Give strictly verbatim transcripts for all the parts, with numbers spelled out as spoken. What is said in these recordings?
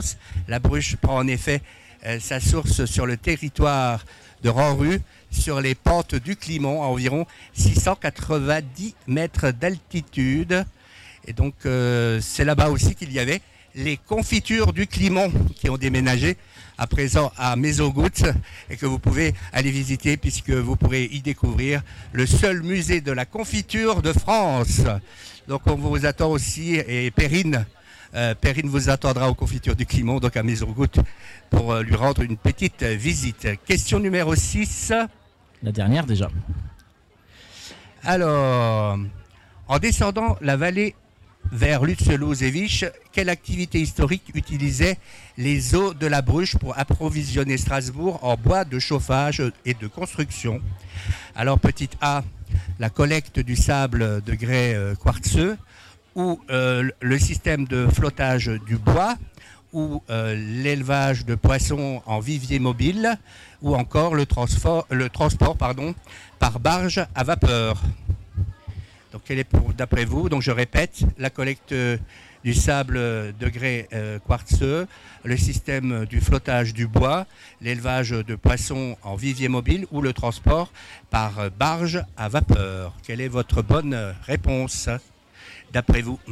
La Bruche prend en effet euh, sa source sur le territoire de Ranru, sur les pentes du Climont, à environ six cent quatre-vingt-dix mètres d'altitude. Et donc, euh, c'est là-bas aussi qu'il y avait les confitures du Climont qui ont déménagé à présent à Maison-Goutte et que vous pouvez aller visiter puisque vous pourrez y découvrir le seul musée de la confiture de France. Donc, on vous attend aussi et Perrine, euh, Perrine vous attendra aux confitures du Climont, donc à Maison-Goutte, pour euh, lui rendre une petite visite. Question numéro six. La dernière déjà. Alors, en descendant la vallée vers Lutzeloz et Vich, quelle activité historique utilisait les eaux de la Bruche pour approvisionner Strasbourg en bois de chauffage et de construction? Alors, petite A, la collecte du sable de grès euh, quartzeux, ou euh, le système de flottage du bois, ou euh, l'élevage de poissons en vivier mobile, ou encore le, transport, le transport pardon, par barge à vapeur. Donc, quelle est pour, d'après vous, donc je répète, la collecte du sable de grès euh, quartzeux, le système du flottage du bois, l'élevage de poissons en vivier mobile ou le transport par barge à vapeur. Quelle est votre bonne réponse, d'après vous?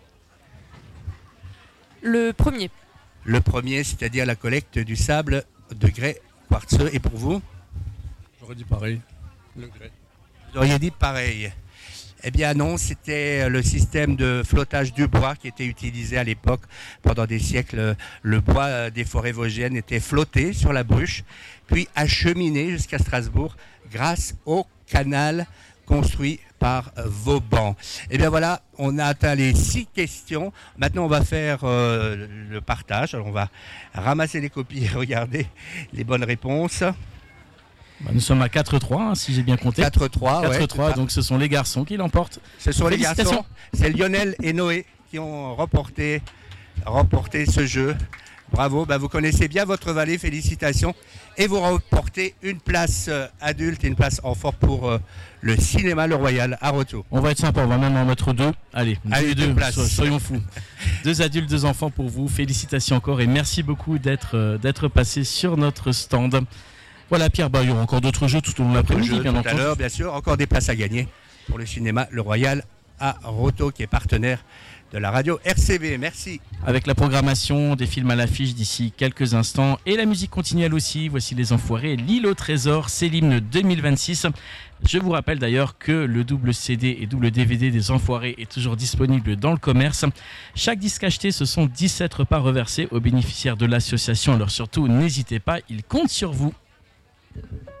Le premier. Le premier, c'est-à-dire la collecte du sable de grès quartzeux. Et pour vous? J'aurais dit pareil, le grès. Vous auriez dit pareil. Eh bien non, c'était le système de flottage du bois qui était utilisé à l'époque. Pendant des siècles, le bois des forêts vosgiennes était flotté sur la Bruche, puis acheminé jusqu'à Strasbourg grâce au canal construit par Vauban. Eh bien voilà, on a atteint les six questions. Maintenant, on va faire euh, le partage. Alors, on va ramasser les copies et regarder les bonnes réponses. Bah, nous sommes à quatre trois, hein, si j'ai bien compté. quatre trois, quatre trois, ouais. Donc ce sont les garçons qui l'emportent. Ce sont les garçons. C'est Lionel et Noé qui ont remporté, remporté ce jeu. Bravo, bah, vous connaissez bien votre vallée, félicitations. Et vous remportez une place euh, adulte et une place enfant pour euh, le cinéma Le Royal à Roto. On va être sympa, on va même en mettre deux. Allez, Allez deux, deux places. So, soyons fous. Deux adultes, deux enfants pour vous. Félicitations encore et merci beaucoup d'être, euh, d'être passé sur notre stand. Voilà Pierre, bah, il y aura encore d'autres jeux tout au long de l'après-midi, bien entendu. Tout à l'heure, bien sûr, encore des places à gagner pour le cinéma Le Royal à Roto qui est partenaire de la radio R C B. Merci. Avec la programmation des films à l'affiche d'ici quelques instants et la musique continue elle aussi. Voici Les Enfoirés, L'île au trésor, c'est l'hymne deux mille vingt-six. Je vous rappelle d'ailleurs que le double C D et double D V D des Enfoirés est toujours disponible dans le commerce. Chaque disque acheté, ce sont dix-sept repas reversés aux bénéficiaires de l'association. Alors surtout, n'hésitez pas, ils comptent sur vous.